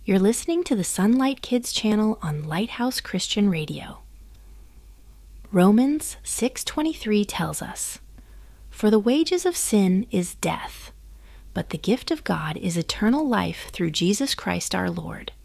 You're listening to the Sunlight Kids channel on Lighthouse Christian Radio. Romans 6:23 tells us, "For the wages of sin is death, but the gift of God is eternal life through Jesus Christ our Lord."